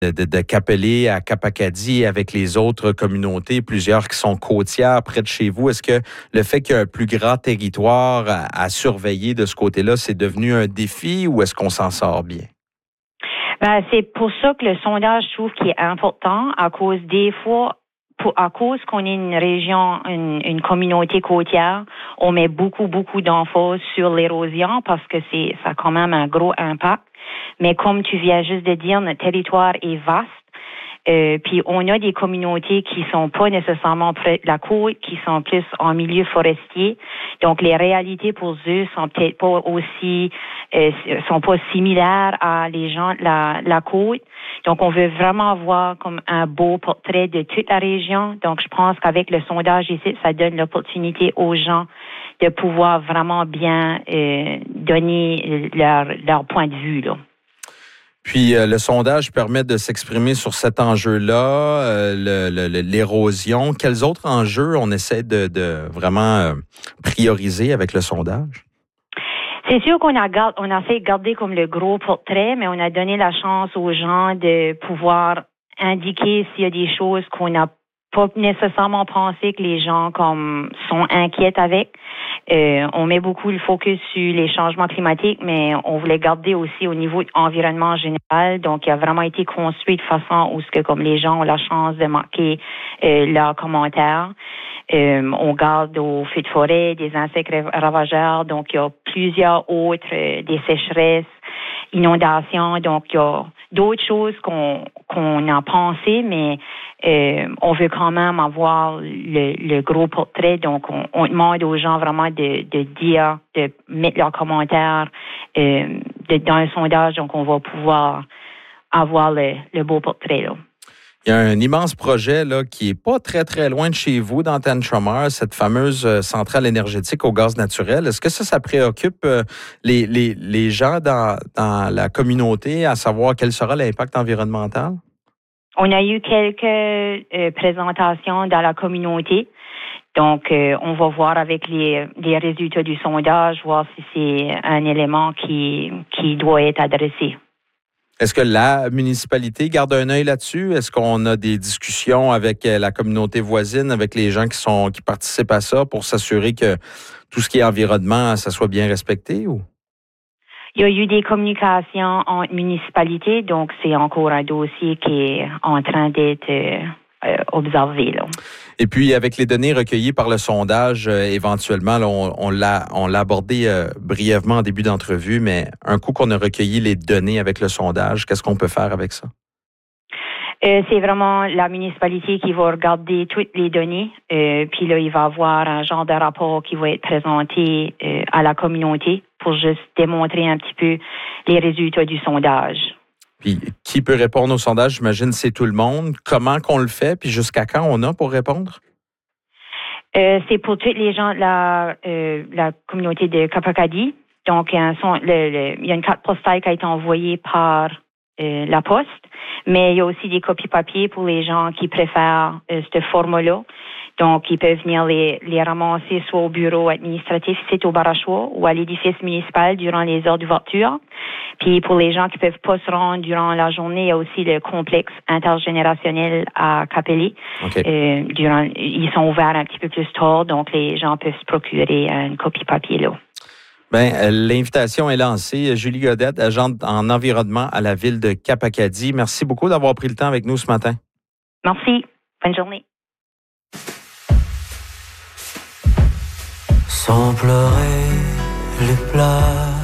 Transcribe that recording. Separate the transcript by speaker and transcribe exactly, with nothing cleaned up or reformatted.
Speaker 1: de, de, de Capelé à Cap-Acadie avec les autres communautés, plusieurs qui sont côtières près de chez vous. Est-ce que le fait qu'il y a un plus grand territoire à, à surveiller de ce côté-là, c'est devenu un défi ou est-ce qu'on s'en sort bien?
Speaker 2: Ben, c'est pour ça que le sondage, je trouve, qui est important à cause des fois, pour, à cause qu'on est une région, une, une communauté côtière, on met beaucoup, beaucoup d'emphase sur l'érosion parce que c'est, ça a quand même un gros impact. Mais comme tu viens juste de dire, notre territoire est vaste. Euh, puis on a des communautés qui sont pas nécessairement près de la côte, qui sont plus en milieu forestier. Donc les réalités pour eux sont peut-être pas aussi, euh, sont pas similaires à les gens de la, la côte. Donc on veut vraiment avoir comme un beau portrait de toute la région. Donc je pense qu'avec le sondage ici, ça donne l'opportunité aux gens de pouvoir vraiment bien euh, donner leur leur point de vue là.
Speaker 1: Puis euh, le sondage permet de s'exprimer sur cet enjeu-là, euh, le, le, l'érosion. Quels autres enjeux on essaie de, de vraiment euh, prioriser avec le sondage?
Speaker 2: C'est sûr qu'on a, on a fait garder comme le gros portrait, mais on a donné la chance aux gens de pouvoir indiquer s'il y a des choses qu'on n'a pas nécessairement pensé que les gens comme sont inquiets avec. Euh, on met beaucoup le focus sur les changements climatiques, mais on voulait garder aussi au niveau de l'environnement général. Donc, il a vraiment été construit de façon où ce que comme les gens ont la chance de marquer euh, leurs commentaires. Euh, on garde aux feux de forêt, des insectes ravageurs. Donc, il y a plusieurs autres, euh, des sécheresses, inondations. Donc, il y a d'autres choses qu'on qu'on a pensé, mais euh, on veut quand même avoir le, le gros portrait. Donc, on, on demande aux gens vraiment de, de dire, de mettre leurs commentaires euh, de, dans un sondage. Donc, on va pouvoir avoir le, le beau portrait, là.
Speaker 1: Il y a un immense projet là qui est pas très, très loin de chez vous, dans Tantramar, cette fameuse centrale énergétique au gaz naturel. Est-ce que ça, ça préoccupe les, les, les gens dans, dans la communauté à savoir quel sera l'impact environnemental?
Speaker 2: On a eu quelques euh, présentations dans la communauté. Donc, euh, on va voir avec les, les résultats du sondage, voir si c'est un élément qui, qui doit être adressé.
Speaker 1: Est-ce que la municipalité garde un œil là-dessus? Est-ce qu'on a des discussions avec la communauté voisine, avec les gens qui sont qui participent à ça pour s'assurer que tout ce qui est environnement, ça soit bien respecté? Ou?
Speaker 2: Il y a eu des communications entre municipalités, donc c'est encore un dossier qui est en train d'être euh, euh, observé, là.
Speaker 1: Et puis, avec les données recueillies par le sondage, euh, éventuellement, là, on, on, l'a, on l'a abordé euh, brièvement en début d'entrevue, mais un coup qu'on a recueilli les données avec le sondage, qu'est-ce qu'on peut faire avec ça?
Speaker 2: Euh, c'est vraiment la municipalité qui va regarder toutes les données. Euh, puis là, il va y avoir un genre de rapport qui va être présenté euh, à la communauté pour juste démontrer un petit peu les résultats du sondage.
Speaker 1: Puis, qui peut répondre au sondage? J'imagine c'est tout le monde. Comment qu'on le fait? Puis, jusqu'à quand on a pour répondre?
Speaker 2: Euh, c'est pour tous les gens de la, euh, la communauté de Cap-Acadie. Donc, un son, le, le, il y a une carte postale qui a été envoyée par euh, la poste, mais il y a aussi des copies papier pour les gens qui préfèrent euh, ce format-là. Donc, ils peuvent venir les, les ramasser soit au bureau administratif, c'est au Barachois, ou à l'édifice municipal durant les heures d'ouverture. Puis, pour les gens qui peuvent pas se rendre durant la journée, il y a aussi le complexe intergénérationnel à Capelé.
Speaker 1: Okay.
Speaker 2: Euh, durant, ils sont ouverts un petit peu plus tard, donc les gens peuvent se procurer une copie papier là.
Speaker 1: Bien, l'invitation est lancée. Julie Godette, agente en environnement à la ville de Cap-Acadie. Merci beaucoup d'avoir pris le temps avec nous ce matin.
Speaker 2: Merci. Bonne journée.
Speaker 3: Sans pleurer les plats